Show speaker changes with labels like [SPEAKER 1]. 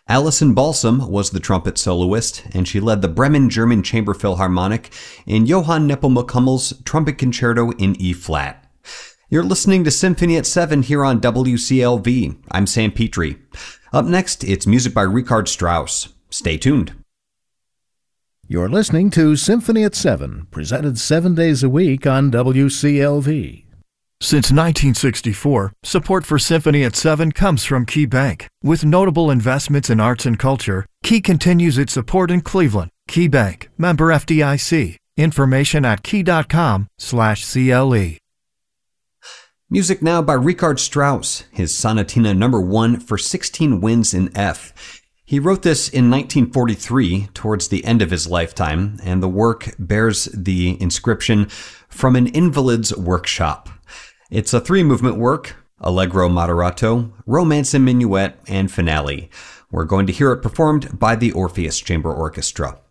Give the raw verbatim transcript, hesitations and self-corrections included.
[SPEAKER 1] Alison Balsam was the trumpet soloist, and she led the Bremen German Chamber Philharmonic in Johann Nepomuk-Hummel's Trumpet Concerto in E-flat. You're listening to Symphony at seven here on W C L V. I'm Sam Petrie. Up next, it's music by Richard Strauss. Stay tuned.
[SPEAKER 2] You're listening to Symphony at seven, presented seven days a week on W C L V.
[SPEAKER 3] Since nineteen sixty-four, support for Symphony at seven comes from Key Bank. With notable investments in arts and culture, Key continues its support in Cleveland. Key Bank, member F D I C. Information at key.com slash CLE.
[SPEAKER 1] Music now by Richard Strauss, his Sonatina number one for sixteen winds in F. He wrote this in nineteen forty-three, towards the end of his lifetime, and the work bears the inscription, "From an Invalid's Workshop." It's a three-movement work, Allegro Moderato, Romance in Minuet, and Finale. We're going to hear it performed by the Orpheus Chamber Orchestra.